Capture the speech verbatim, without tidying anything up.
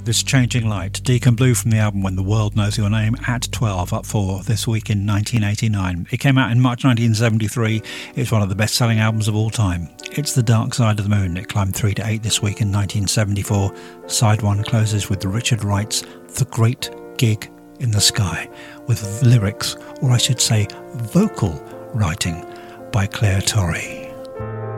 This Changing Light, Deacon Blue from the album When the World Knows Your Name, at twelve, up for this week in nineteen eighty-nine. It came out in March nineteen seventy-three. It's one of the best-selling albums of all time. It's The Dark Side of the Moon. It climbed three to eight this week in nineteen seventy-four. Side one closes with Richard Wright's The Great Gig in the Sky, with lyrics, or I should say vocal writing, by Claire Torrey.